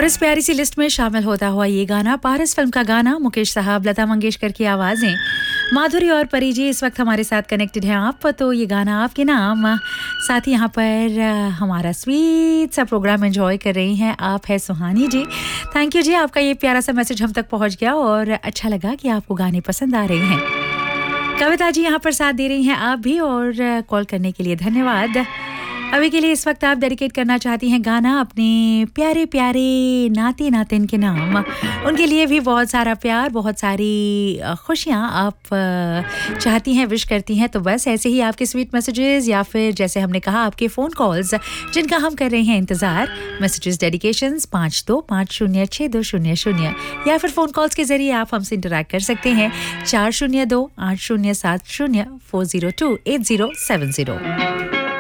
और इस प्यारी सी लिस्ट में शामिल होता हुआ ये गाना पारस फिल्म का गाना, मुकेश साहब, लता मंगेशकर की आवाज़ें, माधुरी और परी जी इस वक्त हमारे साथ कनेक्टेड हैं आप, तो ये गाना आपके नाम। साथ ही यहाँ पर हमारा स्वीट सा प्रोग्राम एंजॉय कर रही हैं आप है सुहानी जी। थैंक यू जी, आपका ये प्यारा सा मैसेज हम तक पहुँच गया और अच्छा लगा कि आपको गाने पसंद आ रहे हैं। कविता जी यहाँ पर साथ दे रही हैं आप भी, और कॉल करने के लिए धन्यवाद। अभी के लिए इस वक्त आप डेडिकेट करना चाहती हैं गाना अपने प्यारे प्यारे नाती नातिन के नाम, उनके लिए भी बहुत सारा प्यार, बहुत सारी खुशियाँ आप चाहती हैं, विश करती हैं। तो बस ऐसे ही आपके स्वीट मैसेजेस या फिर जैसे हमने कहा आपके फ़ोन कॉल्स जिनका हम कर रहे हैं इंतज़ार, मैसेजेस डेडिकेशंस 52506200 या फिर फ़ोन कॉल्स के ज़रिए आप हमसे इंटरैक्ट कर सकते हैं 40280704028070।